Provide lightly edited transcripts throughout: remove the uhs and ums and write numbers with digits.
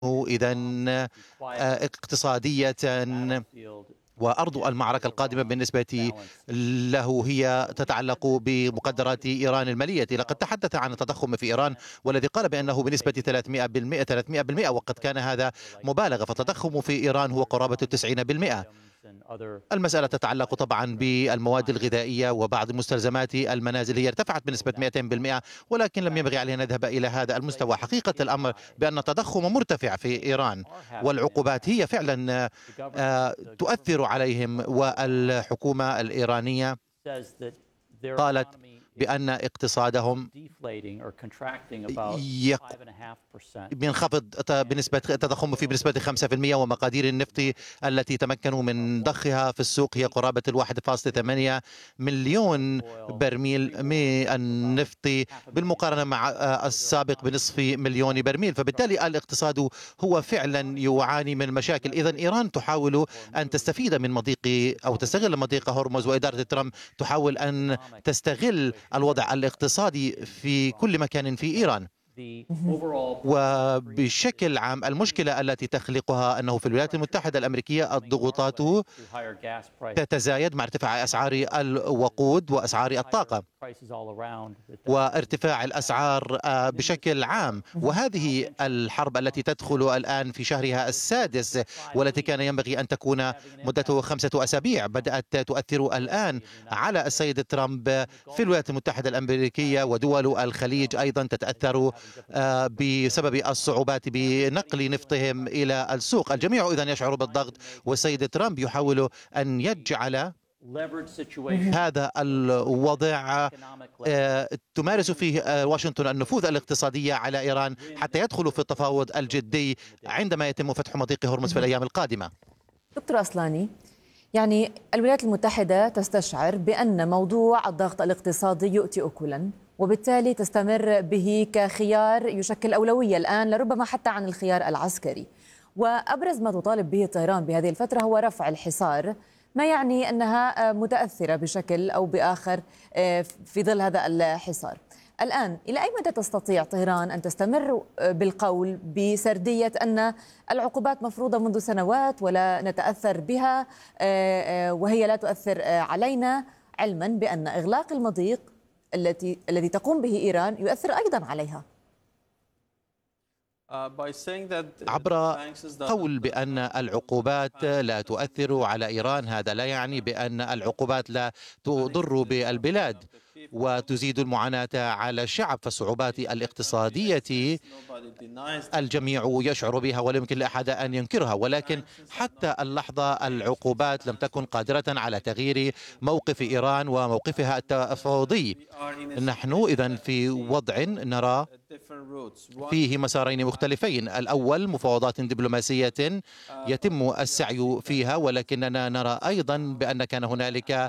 إذن اقتصادية، وأرض المعركة القادمة بالنسبة له هي تتعلق بمقدرات إيران المالية. لقد تحدث عن التضخم في إيران والذي قال بأنه بنسبة 300%، وقد كان هذا مبالغة، فالتضخم في إيران هو قرابة 90%. المسألة تتعلق طبعا بالمواد الغذائية وبعض مستلزمات المنازل، هي ارتفعت بنسبة 200%، ولكن لم ينبغي علينا أن نذهب إلى هذا المستوى. حقيقة الأمر بأن التضخم مرتفع في إيران، والعقوبات هي فعلا تؤثر عليهم، والحكومة الإيرانية قالت بأن اقتصادهم ينخفض بنسبة تضخم في بنسبة 5%، ومقادير النفط التي تمكنوا من ضخها في السوق هي قرابة 1.8 مليون برميل من النفط، بالمقارنة مع السابق بنصف مليون برميل. فبالتالي الاقتصاد هو فعلا يعاني من مشاكل. إذن إيران تحاول أن تستفيد من مضيق أو تستغل مضيق هرمز، وإدارة ترامب تحاول أن تستغل الوضع الاقتصادي في كل مكان في إيران. وبشكل عام المشكلة التي تخلقها أنه في الولايات المتحدة الأمريكية الضغوطات تتزايد مع ارتفاع أسعار الوقود وأسعار الطاقة وارتفاع الأسعار بشكل عام. وهذه الحرب التي تدخل الآن في شهرها السادس، والتي كان ينبغي أن تكون مدته 5 أسابيع، بدأت تؤثر الآن على السيد ترامب في الولايات المتحدة الأمريكية، ودول الخليج أيضا تتأثر بسبب الصعوبات بنقل نفطهم إلى السوق. الجميع إذن يشعر بالضغط، والسيد ترامب يحاول أن يجعل هذا الوضع تمارس فيه واشنطن النفوذ الاقتصادي على إيران حتى يدخلوا في التفاوض الجدي عندما يتم فتح مضيق هرمز في الأيام القادمة. دكتور أصلاني، يعني الولايات المتحدة تستشعر بأن موضوع الضغط الاقتصادي يؤتي أكلا، وبالتالي تستمر به كخيار يشكل أولوية الآن لربما حتى عن الخيار العسكري. وأبرز ما تطالب به طهران بهذه الفترة هو رفع الحصار، ما يعني أنها متأثرة بشكل أو بآخر في ظل هذا الحصار. الآن إلى أي مدى تستطيع طهران أن تستمر بالقول بسردية أن العقوبات مفروضة منذ سنوات ولا نتأثر بها وهي لا تؤثر علينا، علما بأن إغلاق المضيق الذي تقوم به إيران يؤثر أيضا عليها؟ عبر قول بأن العقوبات لا تؤثر على إيران، هذا لا يعني بأن العقوبات لا تضر بالبلاد وتزيد المعاناة على الشعب. فالصعوبات الاقتصادية الجميع يشعر بها ولا يمكن لأحد أن ينكرها، ولكن حتى اللحظة العقوبات لم تكن قادرة على تغيير موقف إيران وموقفها التفاوضي. نحن إذن في وضع نرى فيه مسارين مختلفين. الأول مفاوضات دبلوماسية يتم السعي فيها، ولكننا نرى أيضا بأن كان هنالك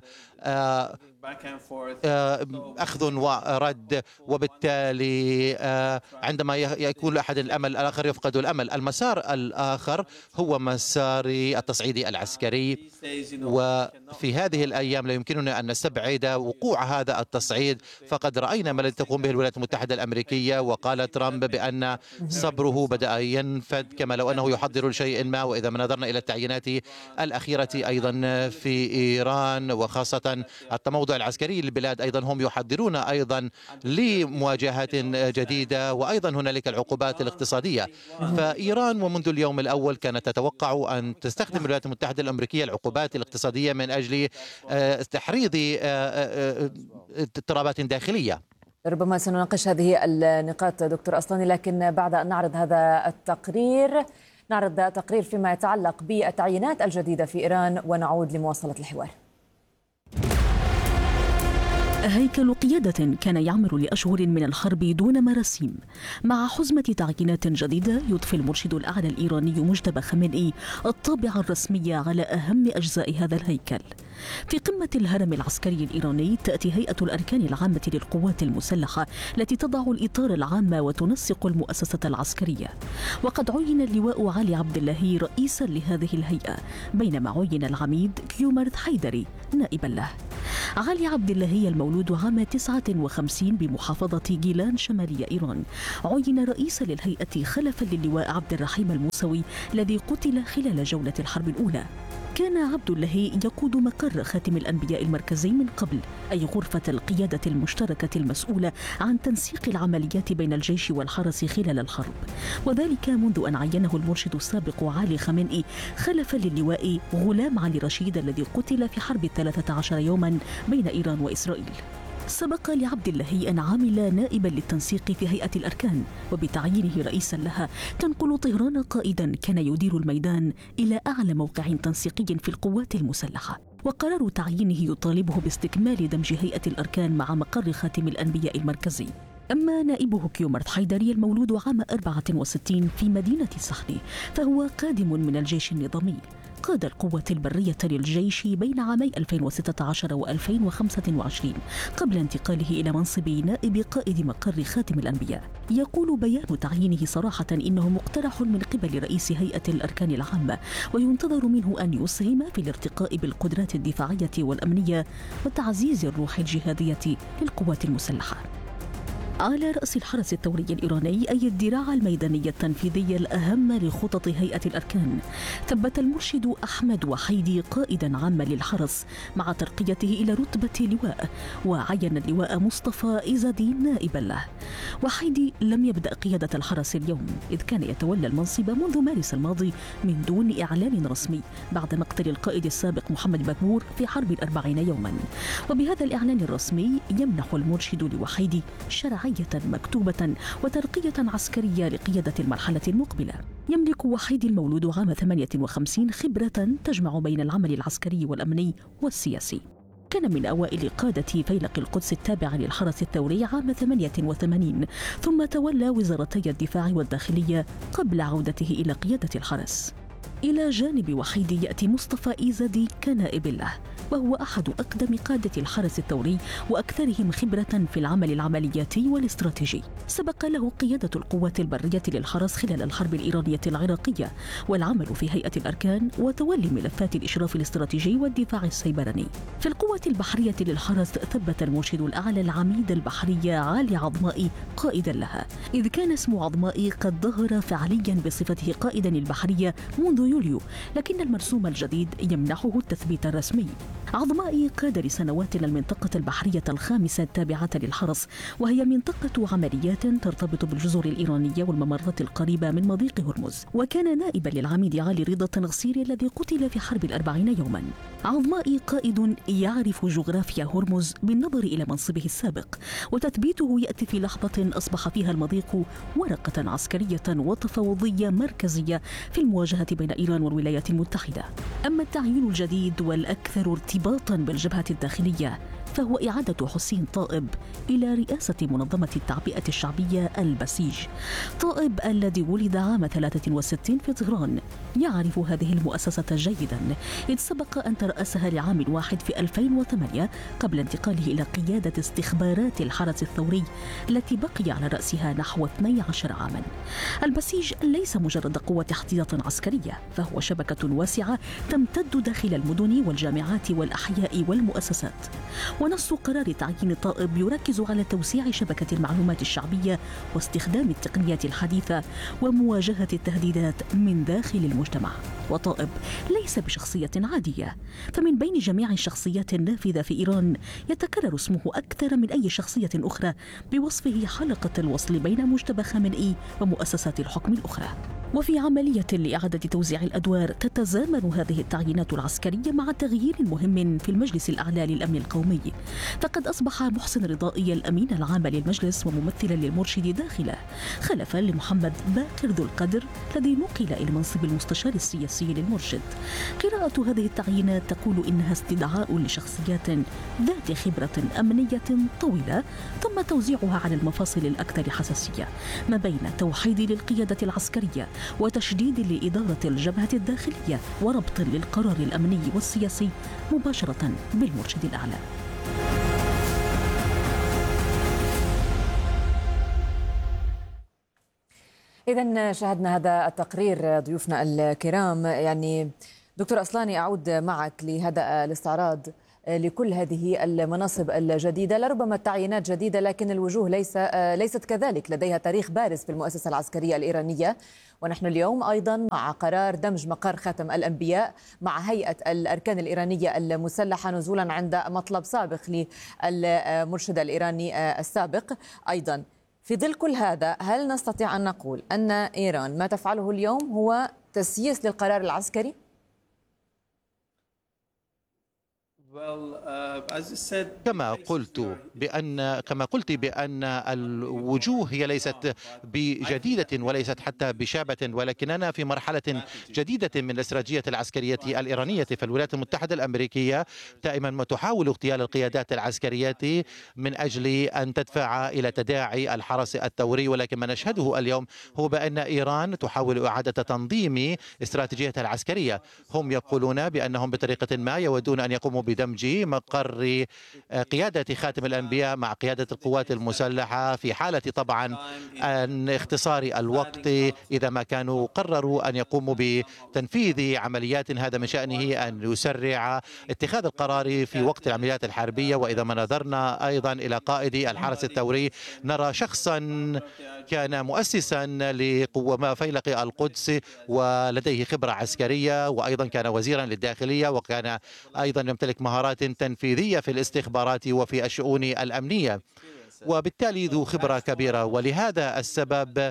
أخذ ورد، وبالتالي عندما يكون أحد الأمل الآخر يفقد الأمل. المسار الآخر هو مسار التصعيد العسكري، وفي هذه الأيام لا يمكننا أن نستبعد وقوع هذا التصعيد، فقد رأينا ما الذي تقوم به الولايات المتحدة الأمريكية، وقال ترامب بأن صبره بدأ ينفد كما لو أنه يحضر لشيء ما. وإذا ما نظرنا إلى التعيينات الأخيرة أيضا في إيران، وخاصة التموضع العسكري للبلاد، أيضا هم يحضرون أيضا لمواجهات جديدة، وأيضا هنالك العقوبات الاقتصادية. فإيران ومنذ اليوم الأول كانت تتوقع أن تستخدم الولايات المتحدة الأمريكية العقوبات الاقتصادية من أجل تحريض اضطرابات داخلية. ربما سنناقش هذه النقاط دكتور أصلاني، لكن بعد أن نعرض هذا التقرير، نعرض تقرير فيما يتعلق بالتعيينات الجديدة في إيران، ونعود لمواصلة الحوار. هيكل قيادة كان يعمل لأشهر من الحرب دون مراسيم، مع حزمة تعيينات جديدة يضفي المرشد الأعلى الإيراني مجتبى خامنئي الطابع الرسمي على أهم أجزاء هذا الهيكل. في قمة الهرم العسكري الإيراني تأتي هيئة الأركان العامة للقوات المسلحة التي تضع الإطار العام وتنسق المؤسسة العسكرية، وقد عين اللواء علي عبد الله رئيسا لهذه الهيئة، بينما عين العميد كيومرث حيدري نائبا له. علي عبد اللهي المولود عام 59 بمحافظة جيلان شمالية إيران عين رئيسا للهيئة خلفا للواء عبد الرحيم الموسوي الذي قتل خلال جولة الحرب الأولى. كان عبد اللهي يقود مقر خاتم الأنبياء المركزي من قبل، أي غرفة القيادة المشتركة المسؤولة عن تنسيق العمليات بين الجيش والحرس خلال الحرب، وذلك منذ أن عينه المرشد السابق علي خامنئي خلفا للواء غلام علي رشيد الذي قتل في حرب 13 يوما بين إيران وإسرائيل. سبق لعبد اللهي أن عمل نائبا للتنسيق في هيئة الأركان، وبتعيينه رئيسا لها تنقل طهران قائدا كان يدير الميدان إلى أعلى موقع تنسيقي في القوات المسلحة. وقرار تعيينه يطالبه باستكمال دمج هيئة الأركان مع مقر خاتم الأنبياء المركزي. أما نائبه كيومرت حيدري المولود عام 64 في مدينة صحني فهو قادم من الجيش النظامي، قاد القوة البرية للجيش بين عامي 2016 و2025 قبل انتقاله إلى منصب نائب قائد مقر خاتم الأنبياء. يقول بيان تعيينه صراحة إنه مقترح من قبل رئيس هيئة الأركان العامة، وينتظر منه أن يسهم في الارتقاء بالقدرات الدفاعية والأمنية وتعزيز الروح الجهادية للقوات المسلحة. على رأس الحرس الثوري الإيراني أي الذراع الميدانية التنفيذية الأهم لخطط هيئة الأركان، ثبت المرشد أحمد وحيدي قائدا عاما للحرس مع ترقيته إلى رتبة لواء، وعين اللواء مصطفى إيزادين نائبا له. وحيدي لم يبدأ قيادة الحرس اليوم، إذ كان يتولى المنصب منذ مارس الماضي من دون إعلان رسمي بعد مقتل القائد السابق محمد بكبور في حرب 40 يوما. وبهذا الإعلان الرسمي يمنح المرشد لوحيدي شرعية مكتوبة وترقية عسكرية لقيادة المرحلة المقبلة. يملك وحيدي المولود عام 58 خبرة تجمع بين العمل العسكري والأمني والسياسي. كان من أوائل قادة فيلق القدس التابع للحرس الثوري عام 88، ثم تولى وزارتي الدفاع والداخلية قبل عودته إلى قيادة الحرس. إلى جانب وحيدي يأتي مصطفى إيزادي كنائب له، وهو أحد أقدم قادة الحرس الثوري وأكثرهم خبرة في العمل العملياتي والاستراتيجي. سبق له قيادة القوات البرية للحرس خلال الحرب الإيرانية العراقية، والعمل في هيئة الأركان وتولي ملفات الإشراف الاستراتيجي والدفاع السيبراني. في القوة البحرية للحرس ثبت المرشد الأعلى العميد البحرية علي عظمائي قائدا لها، إذ كان اسم عظمائي قد ظهر فعليا بصفته قائدا البحرية منذ يوليو، لكن المرسوم الجديد يمنحه التثبيت الرسمي. عظمائي قاد لسنوات المنطقة البحرية الخامسة التابعة للحرس، وهي منطقة عمليات ترتبط بالجزر الإيرانية والممرات القريبة من مضيق هرمز، وكان نائبا للعميد علي رضا التنغسيري الذي قتل في حرب 40 يوما. عظمائي قائد يعرف جغرافيا هرمز بالنظر إلى منصبه السابق، وتثبيته يأتي في لحظة أصبح فيها المضيق ورقة عسكرية وتفاوضية مركزية في المواجهة بين إيران والولايات المتحدة. أما التعيين الجديد والأكثر ارتباطا بالجبهة الداخلية فهو إعادة حسين طائب إلى رئاسة منظمة التعبئة الشعبية البسيج. طائب الذي ولد عام 63 في طهران يعرف هذه المؤسسة جيدا، إذ سبق أن ترأسها لعام واحد في 2008 قبل انتقاله إلى قيادة استخبارات الحرس الثوري التي بقي على رأسها نحو 12 عاما. البسيج ليس مجرد قوة احتياط عسكرية، فهو شبكة واسعة تمتد داخل المدن والجامعات والأحياء والمؤسسات. ونص قرار تعيين طائب يركز على توسيع شبكة المعلومات الشعبية واستخدام التقنيات الحديثة ومواجهة التهديدات من داخل المجتمع. وطائب ليس بشخصية عادية، فمن بين جميع الشخصيات النافذة في إيران يتكرر اسمه أكثر من أي شخصية أخرى بوصفه حلقة الوصل بين مجتبى خامنئي ومؤسسات الحكم الأخرى. وفي عملية لإعادة توزيع الأدوار تتزامن هذه التعيينات العسكرية مع تغيير مهم في المجلس الأعلى للأمن القومي، فقد أصبح محسن رضائي الأمين العام للمجلس وممثلا للمرشد داخله، خلفا لمحمد باقر ذو القدر الذي نقل إلى منصب المستشار السياسي للمرشد. قراءة هذه التعيينات تقول إنها استدعاء لشخصيات ذات خبرة أمنية طويلة، ثم توزيعها على المفاصل الأكثر حساسية ما بين توحيد للقيادة العسكرية وتشديد لإدارة الجبهة الداخلية وربط للقرار الأمني والسياسي مباشرة بالمرشد الأعلى. إذن شاهدنا هذا التقرير ضيوفنا الكرام. يعني دكتور أصلاني، أعود معك لهذا الاستعراض. لكل هذه المناصب الجديدة. لربما التعيينات جديدة لكن الوجوه ليست كذلك، لديها تاريخ بارز في المؤسسة العسكرية الإيرانية. ونحن اليوم أيضا مع قرار دمج مقر خاتم الأنبياء مع هيئة الأركان الإيرانية المسلحة نزولا عند مطلب سابق للمرشد الإيراني السابق. أيضا في ظل كل هذا، هل نستطيع أن نقول أن إيران ما تفعله اليوم هو تسييس للقرار العسكري؟ كما قلت بأن الوجوه هي ليست بجديدة وليست حتى بشابة، ولكننا في مرحلة جديدة من الاستراتيجية العسكرية الإيرانية. فالولايات المتحدة الأمريكية دائما ما تحاول اغتيال القيادات العسكرية من أجل أن تدفع إلى تداعي الحرس الثوري، ولكن ما نشهده اليوم هو بأن إيران تحاول إعادة تنظيم استراتيجيتها العسكرية. هم يقولون بأنهم بطريقة ما يودون أن يقوموا بدمج مقر قيادة خاتم الأنبياء مع قيادة القوات المسلحة في حالة طبعا أن اختصار الوقت إذا ما كانوا قرروا أن يقوموا بتنفيذ عمليات هذا من شأنه أن يسرع اتخاذ القرار في وقت العمليات الحربية. وإذا ما نظرنا أيضا إلى قائد الحرس الثوري نرى شخصا كان مؤسسا لقوة فيلق القدس ولديه خبرة عسكرية، وأيضا كان وزيرا للداخلية، وكان أيضا يمتلك مهارات تنفيذية في الاستخبارات وفي الشؤون الأمنية، وبالتالي ذو خبرة كبيرة. ولهذا السبب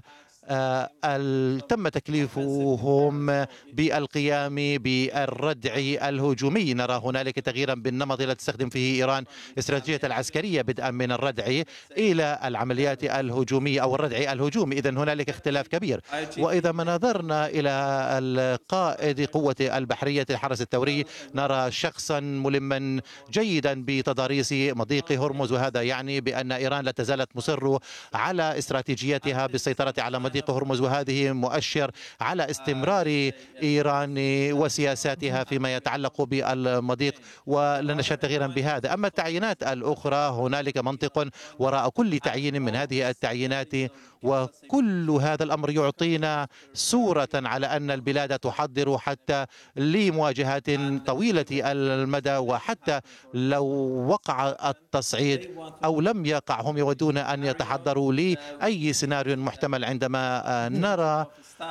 تم تكليفهم بالقيام بالردع الهجومي. نرى هنالك تغييرا بالنمط الذي تستخدم فيه إيران استراتيجية العسكرية، بدءا من الردع إلى العمليات الهجومية أو الردع الهجومي. إذن هنالك اختلاف كبير. وإذا ما نظرنا إلى القائد قوة البحرية الحرس الثوري نرى شخصا ملما جيدا بتضاريس مضيق هرمز، وهذا يعني بأن إيران لا تزالت مصر على استراتيجيتها بالسيطرة على مضيق هرمز، وهذه مؤشر على استمرار إيران وسياساتها فيما يتعلق بالمضيق، ولن نشهد تغييرا بهذا. أما التعيينات الأخرى هنالك منطق وراء كل تعيين من هذه التعيينات، وكل هذا الأمر يعطينا صورة على أن البلاد تحضر حتى لمواجهات طويلة المدى. وحتى لو وقع التصعيد أو لم يقع هم يودون أن يتحضروا لأي سيناريو محتمل. عندما نرى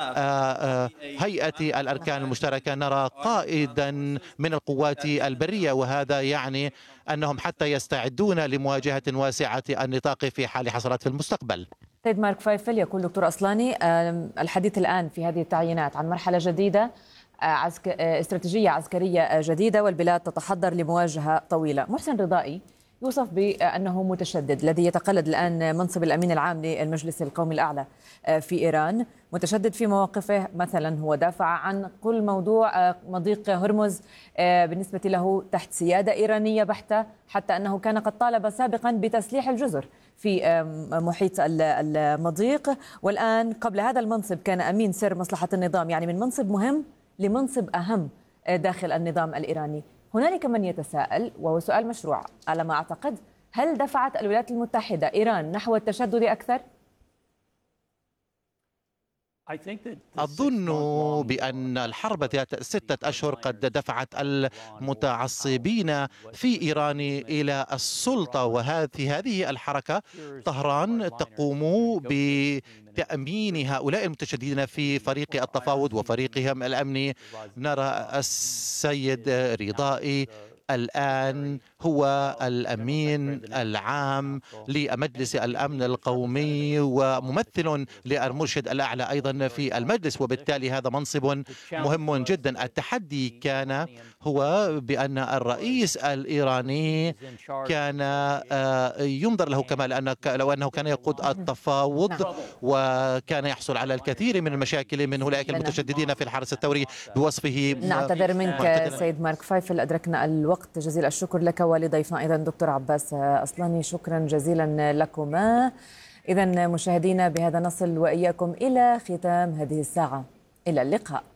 هيئة الأركان المشتركة نرى قائدا من القوات البرية، وهذا يعني أنهم حتى يستعدون لمواجهة واسعة النطاق في حال حصلت في المستقبل. سيد مارك فايفل، يقول دكتور أصلاني الحديث الآن في هذه التعيينات عن مرحلة جديدة، استراتيجية عسكرية جديدة، والبلاد تتحضر لمواجهة طويلة. محسن رضائي يوصف بأنه متشدد، الذي يتقلد الآن منصب الأمين العام للمجلس القومي الأعلى في إيران، متشدد في مواقفه. مثلا هو دافع عن كل موضوع مضيق هرمز بالنسبة له تحت سيادة إيرانية بحتة، حتى أنه كان قد طالب سابقا بتسليح الجزر في محيط المضيق، والآن قبل هذا المنصب كان أمين سر مصلحة النظام، يعني من منصب مهم لمنصب أهم داخل النظام الإيراني. هنالك من يتساءل، وهو سؤال مشروع على ما أعتقد، هل دفعت الولايات المتحدة إيران نحو التشدد أكثر؟ أظن بأن الحرب ذات 6 أشهر قد دفعت المتعصبين في إيران إلى السلطة، وهذه الحركة طهران تقوم بتأمين هؤلاء المتشددين في فريق التفاوض وفريقهم الأمني. نرى السيد رضائي الآن هو الأمين العام لمجلس الأمن القومي وممثل للمرشد الأعلى أيضا في المجلس، وبالتالي هذا منصب مهم جدا. التحدي كان هو بأن الرئيس الإيراني كان ينظر له كما لو أنه كان يقود التفاوض، وكان يحصل على الكثير من المشاكل من أولئك المتشددين في الحرس الثوري بوصفه. نعتذر منك سيد مارك فايفل، أدركنا الوقت. جزيل الشكر لك ولضيفنا أيضا دكتور عباس أصلاني، شكرا جزيلا لكما. إذن مشاهدينا بهذا نصل وإياكم إلى ختام هذه الساعة، إلى اللقاء.